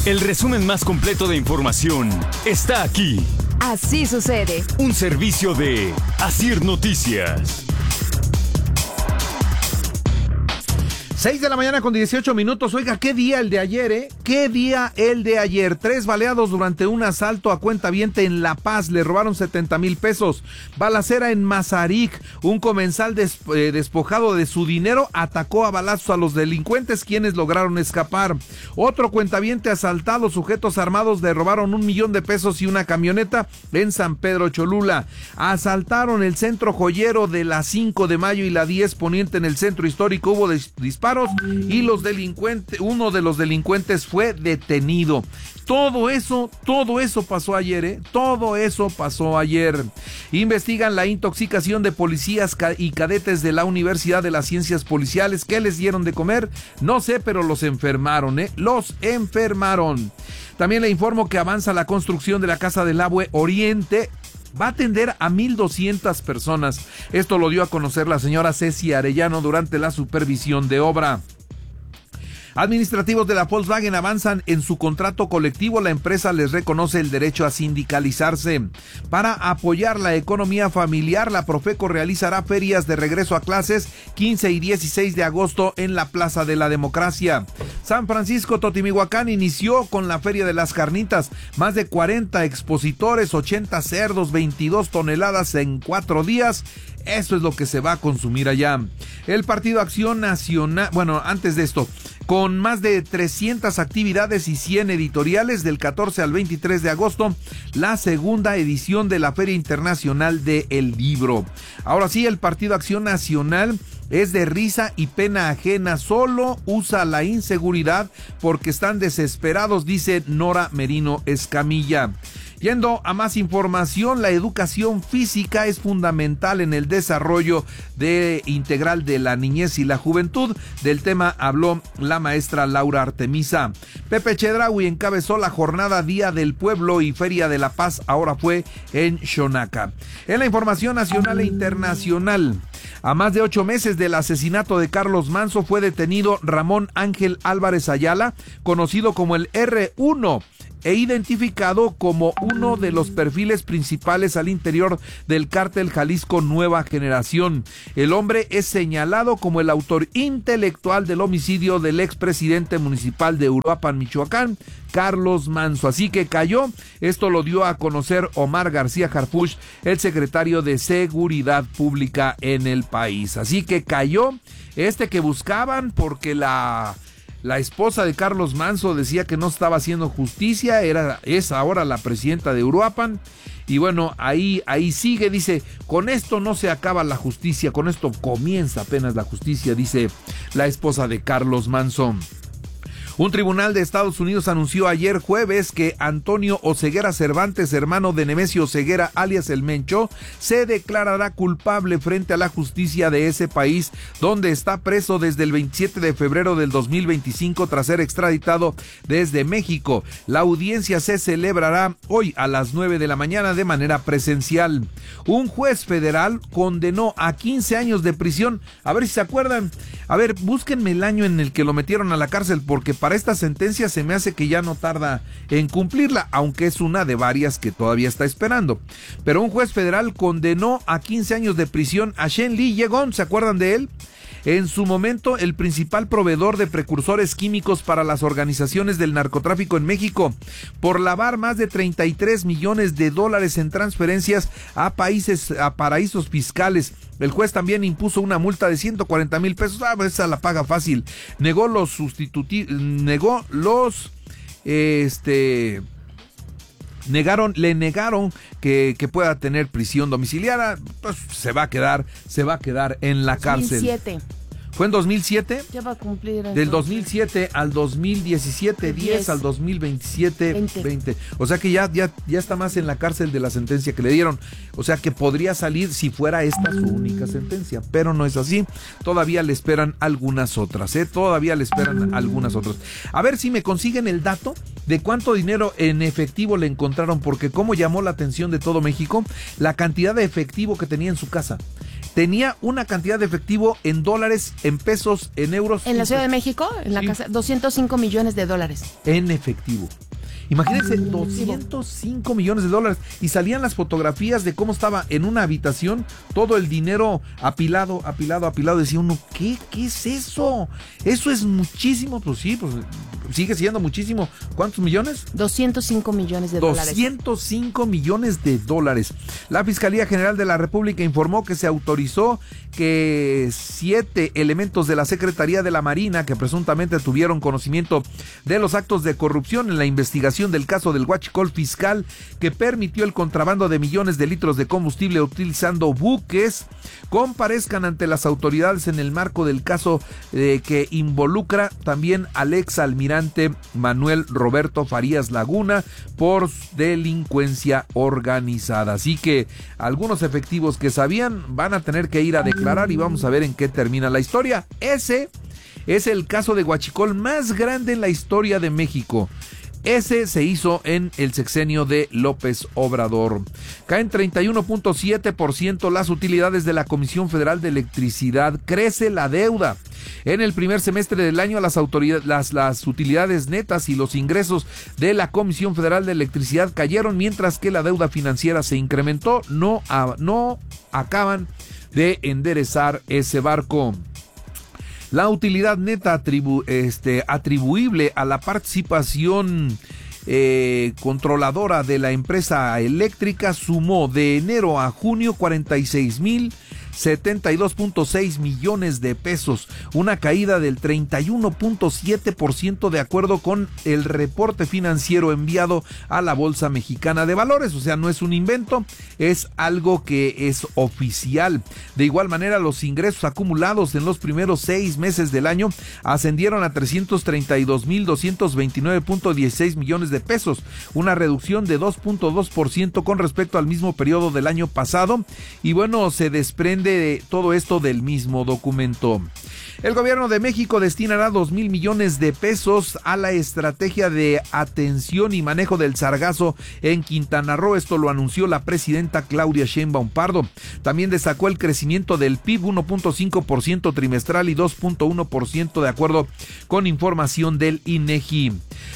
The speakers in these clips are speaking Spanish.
El resumen más completo de información está aquí. Así sucede. Un servicio de Asir Noticias. 6:18 a.m. Oiga, qué día el de ayer, ¿eh? Qué día el de ayer. 3 baleados durante un asalto a cuentaviente en La Paz. Le robaron 70,000 pesos. Balacera en Mazarik. Un comensal despojado de su dinero atacó a balazos a los delincuentes, quienes lograron escapar. Otro cuentaviente asaltado. Sujetos armados le robaron 1,000,000 de pesos y una camioneta en San Pedro Cholula. Asaltaron el centro joyero de la 5 de mayo y la 10 poniente en el centro histórico. Hubo disparos y uno de los delincuentes fue detenido. Todo eso pasó ayer, ¿eh? Todo eso pasó ayer. Investigan la intoxicación de policías y cadetes de la Universidad de las Ciencias Policiales. ¿Qué les dieron de comer? No sé, pero los enfermaron, ¿eh? Los enfermaron. También le informo que avanza la construcción de la Casa del Abue Oriente. Va a atender a 1,200 personas. Esto lo dio a conocer la señora Ceci Arellano durante la supervisión de obra. Administrativos de la Volkswagen avanzan en su contrato colectivo. La empresa les reconoce el derecho a sindicalizarse. Para apoyar la economía familiar, la Profeco realizará ferias de regreso a clases 15 y 16 de agosto en la Plaza de la Democracia. San Francisco Totimihuacán inició con la Feria de las Carnitas. Más de 40 expositores, 80 cerdos, 22 toneladas en 4 días. Eso es lo que se va a consumir allá. El Partido Acción Nacional, antes de esto, con más de 300 actividades y 100 editoriales del 14 al 23 de agosto, la segunda edición de la Feria Internacional del Libro. Ahora sí, el Partido Acción Nacional es de risa y pena ajena, solo usa la inseguridad porque están desesperados, dice Nora Merino Escamilla. Yendo a más información, la educación física es fundamental en el desarrollo integral de la niñez y la juventud. Del tema habló la maestra Laura Artemisa. Pepe Chedraui encabezó la jornada Día del Pueblo y Feria de la Paz, ahora fue en Xonaca. En la información nacional e internacional, a más de 8 meses del asesinato de Carlos Manzo, fue detenido Ramón Ángel Álvarez Ayala, conocido como el R1, e identificado como uno de los perfiles principales al interior del cártel Jalisco Nueva Generación. El hombre es señalado como el autor intelectual del homicidio del expresidente municipal de Uruapan, Michoacán, Carlos Manzo. Así que cayó. Esto lo dio a conocer Omar García Harfuch, el secretario de Seguridad Pública en el país. Así que cayó que buscaban porque la esposa de Carlos Manzo decía que no estaba haciendo justicia, es ahora la presidenta de Uruapan, y bueno, ahí sigue, dice, con esto no se acaba la justicia, con esto comienza apenas la justicia, dice la esposa de Carlos Manzo. Un tribunal de Estados Unidos anunció ayer jueves que Antonio Oseguera Cervantes, hermano de Nemesio Oseguera, alias El Mencho, se declarará culpable frente a la justicia de ese país, donde está preso desde el 27 de febrero del 2025 tras ser extraditado desde México. La audiencia se celebrará hoy a las 9 de la mañana de manera presencial. Un juez federal condenó a 15 años de prisión. A ver si se acuerdan. Búsquenme el año en el que lo metieron a la cárcel, porque para esta sentencia se me hace que ya no tarda en cumplirla, aunque es una de varias que todavía está esperando. Pero un juez federal condenó a 15 años de prisión a Shen Li Yegong, ¿se acuerdan de él? En su momento, el principal proveedor de precursores químicos para las organizaciones del narcotráfico en México, por lavar más de 33 millones de dólares en transferencias a paraísos fiscales. El juez también impuso una multa de 140,000 pesos. Esa la paga fácil. Le negaron que pueda tener prisión domiciliaria. Pues se va a quedar en la cárcel. 2007. ¿Fue en 2007? Ya va a cumplir. Del 2007 al 2017, 10 al 2027, 20. O sea que ya está más en la cárcel de la sentencia que le dieron. O sea que podría salir si fuera esta su única sentencia. Pero no es así. Todavía le esperan algunas otras, A ver si me consiguen el dato de cuánto dinero en efectivo le encontraron. Porque cómo llamó la atención de todo México la cantidad de efectivo que tenía en su casa. tenía una cantidad de efectivo en dólares, en pesos, en euros. En la Ciudad de México, en la casa, 205 millones de dólares. En efectivo. Imagínense, 205 millones de dólares. Y salían las fotografías de cómo estaba en una habitación todo el dinero apilado. Decía uno, ¿qué es eso? Eso es muchísimo. Pues sí, pues sigue siendo muchísimo. ¿Cuántos millones? 205 millones de dólares. 205 millones de dólares. La Fiscalía General de la República informó que se autorizó que 7 elementos de la Secretaría de la Marina que presuntamente tuvieron conocimiento de los actos de corrupción en la investigación del caso del huachicol fiscal que permitió el contrabando de millones de litros de combustible utilizando buques, comparezcan ante las autoridades en el marco del caso que involucra también al exalmirante Manuel Roberto Farías Laguna por delincuencia organizada. Así que algunos efectivos que sabían van a tener que ir a declarar y vamos a ver en qué termina la historia. Ese es el caso de huachicol más grande en la historia de México. Ese se hizo en el sexenio de López Obrador. Caen 31.7% las utilidades de la Comisión Federal de Electricidad. Crece la deuda. En el primer semestre del año, las utilidades netas y los ingresos de la Comisión Federal de Electricidad cayeron, mientras que la deuda financiera se incrementó. No acaban de enderezar ese barco. La utilidad neta atribuible a la participación controladora de la empresa eléctrica sumó de enero a junio 46,072.6 millones de pesos, una caída del 31.7% de acuerdo con el reporte financiero enviado a la Bolsa Mexicana de Valores. O sea, no es un invento, es algo que es oficial. De igual manera, los ingresos acumulados en los primeros 6 meses del año ascendieron a 332,229.16 millones de pesos, una reducción de 2.2% con respecto al mismo periodo del año pasado. Y bueno, se desprende de todo esto del mismo documento. El gobierno de México destinará 2,000 millones de pesos a la estrategia de atención y manejo del sargazo en Quintana Roo. Esto lo anunció la presidenta Claudia Sheinbaum Pardo. También destacó el crecimiento del PIB, 1.5% trimestral y 2.1% de acuerdo con información del INEGI.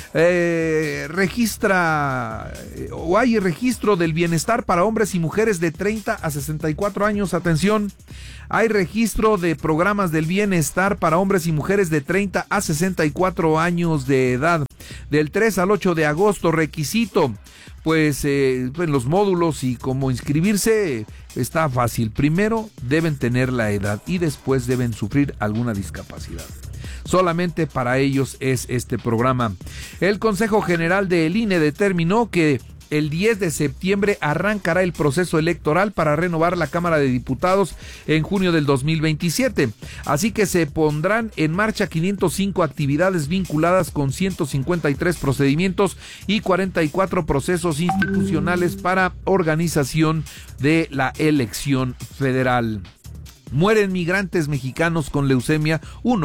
Hay registro del bienestar para hombres y mujeres de 30 a 64 años. Atención, hay registro de programas del bienestar para hombres y mujeres de 30 a 64 años de edad. Del 3 al 8 de agosto, requisito, pues en los módulos y cómo inscribirse está fácil. Primero deben tener la edad y después deben sufrir alguna discapacidad. Solamente para ellos es este programa. El Consejo General del INE determinó que el 10 de septiembre arrancará el proceso electoral para renovar la Cámara de Diputados en junio del 2027. Así que se pondrán en marcha 505 actividades vinculadas con 153 procedimientos y 44 procesos institucionales para organización de la elección federal. Mueren migrantes mexicanos con leucemia.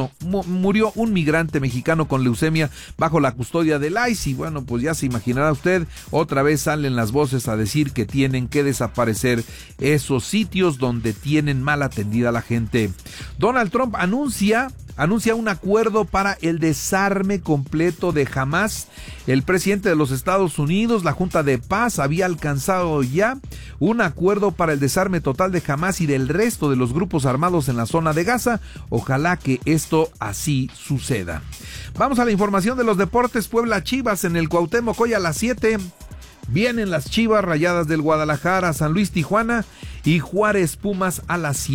Murió un migrante mexicano con leucemia bajo la custodia del ICE. Y bueno, pues ya se imaginará usted, otra vez salen las voces a decir que tienen que desaparecer esos sitios donde tienen mal atendida a la gente. Donald Trump anuncia un acuerdo para el desarme completo de Hamás. El presidente de los Estados Unidos, la Junta de Paz, había alcanzado ya un acuerdo para el desarme total de Hamás y del resto de los grupos armados en la zona de Gaza. Ojalá que esto así suceda. Vamos a la información de los deportes. Puebla Chivas en el Cuauhtémoc hoy a las 7. Vienen las Chivas Rayadas del Guadalajara, San Luis Tijuana y Juárez Pumas a las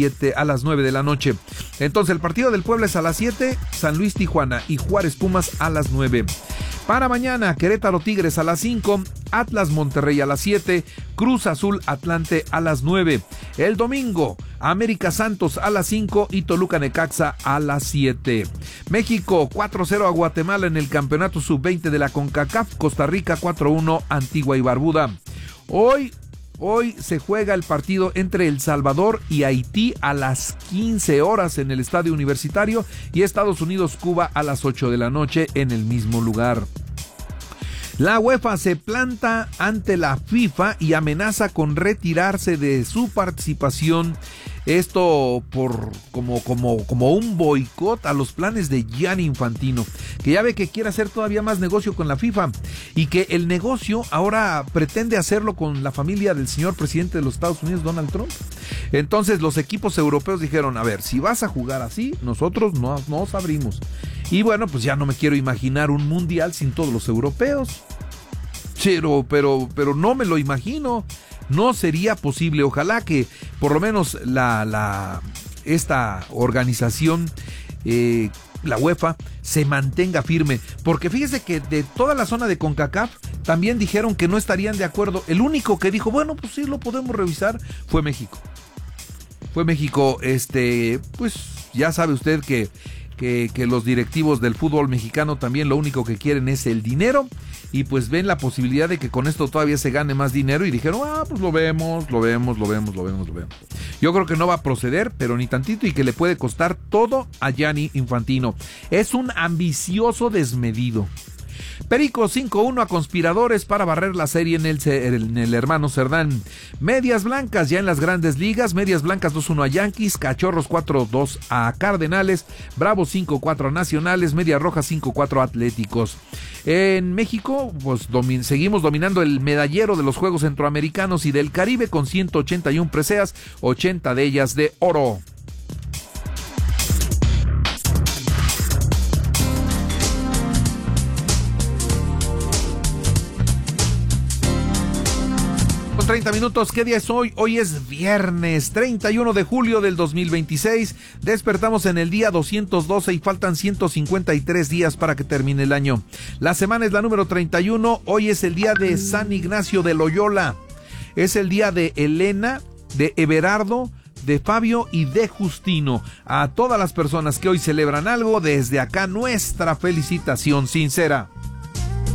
9 de la noche. Entonces el partido del Puebla es a las 7, San Luis Tijuana y Juárez Pumas a las 9. Para mañana, Querétaro Tigres a las 5, Atlas Monterrey a las 7, Cruz Azul Atlante a las 9. El domingo, América Santos a las 5 y Toluca Necaxa a las 7. México 4-0 a Guatemala en el campeonato sub-20 de la CONCACAF. Costa Rica 4-1 Antigua y Barbuda. Hoy se juega el partido entre El Salvador y Haití a las 15 horas en el Estadio Universitario y Estados Unidos-Cuba a las 8 de la noche en el mismo lugar. La UEFA se planta ante la FIFA y amenaza con retirarse de su participación Esto por como un boicot a los planes de Gianni Infantino, que ya ve que quiere hacer todavía más negocio con la FIFA y que el negocio ahora pretende hacerlo con la familia del señor presidente de los Estados Unidos, Donald Trump. Entonces los equipos europeos dijeron, a ver, si vas a jugar así, nosotros no nos abrimos. Y bueno, pues ya no me quiero imaginar un mundial sin todos los europeos. Pero no me lo imagino. No sería posible. Ojalá que por lo menos esta organización, la UEFA, se mantenga firme. Porque fíjese que de toda la zona de CONCACAF también dijeron que no estarían de acuerdo. El único que dijo, bueno, pues sí, lo podemos revisar, fue México. Pues ya sabe usted que los directivos del fútbol mexicano también lo único que quieren es el dinero, y pues ven la posibilidad de que con esto todavía se gane más dinero y dijeron, pues lo vemos. Yo creo que no va a proceder, pero ni tantito, y que le puede costar todo a Gianni Infantino. Es un ambicioso desmedido. Perico 5-1 a Conspiradores para barrer la serie en el Hermano Cerdán. Medias Blancas ya en las Grandes Ligas. Medias Blancas 2-1 a Yankees. Cachorros 4-2 a Cardenales. Bravos 5-4 a Nacionales. Medias Rojas 5-4 a Atléticos. En México, pues seguimos dominando el medallero de los Juegos Centroamericanos y del Caribe con 181 preseas, 80 de ellas de oro. Con 30 minutos, ¿qué día es hoy? Hoy es viernes 31 de julio del 2026. Despertamos en el día 212 y faltan 153 días para que termine el año. La semana es la número 31. Hoy es el día de San Ignacio de Loyola. Es el día de Elena, de Everardo, de Fabio y de Justino. A todas las personas que hoy celebran algo, desde acá nuestra felicitación sincera.